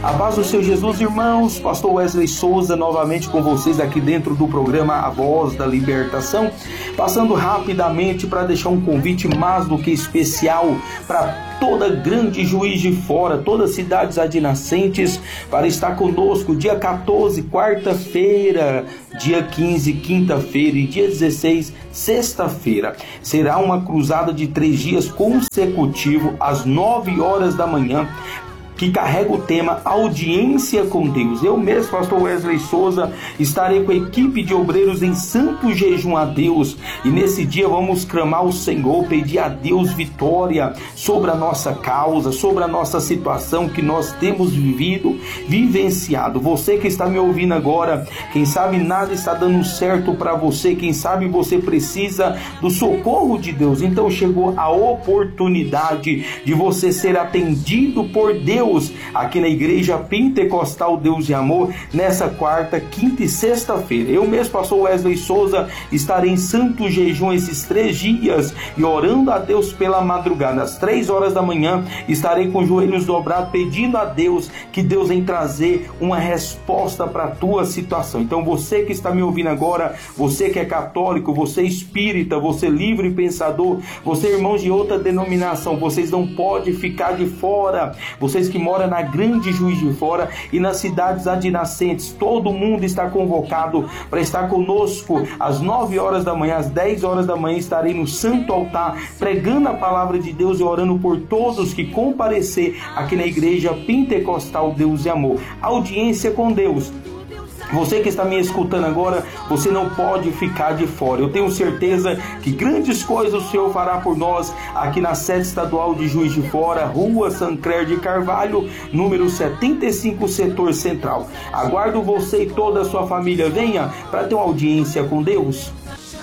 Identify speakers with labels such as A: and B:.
A: A paz do Senhor Jesus, irmãos. Pastor Wesley Souza novamente com vocês aqui dentro do programa A Voz da Libertação, passando rapidamente para deixar um convite mais do que especial para toda grande Juiz de Fora, todas as cidades adjacentes, para estar conosco dia 14, quarta-feira, dia 15, quinta-feira e dia 16, sexta-feira. Será uma cruzada de 3 dias consecutivos às 9 horas da manhã, que carrega o tema Audiência com Deus. Eu mesmo, pastor Wesley Souza, estarei com a equipe de obreiros em santo jejum a Deus, e nesse dia vamos clamar ao Senhor, pedir a Deus vitória sobre a nossa causa, sobre a nossa situação que nós temos vivenciado. Você que está me ouvindo agora, quem sabe nada está dando certo para você, quem sabe você precisa do socorro de Deus, então chegou a oportunidade de você ser atendido por Deus aqui na Igreja Pentecostal Deus de Amor, nessa quarta, quinta e sexta-feira. Eu mesmo, pastor Wesley Souza, estarei em santo jejum esses 3 dias e orando a Deus pela madrugada. Às 3 horas da manhã estarei com os joelhos dobrados, pedindo a Deus que Deus venha trazer uma resposta para a tua situação. Então você que está me ouvindo agora, você que é católico, você espírita, você livre pensador, você irmãos de outra denominação, vocês não podem ficar de fora. Vocês que moram na grande Juiz de Fora e nas cidades adjacentes, todo mundo está convocado para estar conosco às 9 horas da manhã, às 10 horas da manhã estarei no santo altar pregando a palavra de Deus e orando por todos que comparecer aqui na Igreja Pentecostal Deus de Amor. Audiência com Deus. Você que está me escutando agora, você não pode ficar de fora. Eu tenho certeza que grandes coisas o Senhor fará por nós aqui na sede estadual de Juiz de Fora, Rua Sancler de Carvalho, número 75, setor central. Aguardo você e toda a sua família. Venha para ter uma audiência com Deus.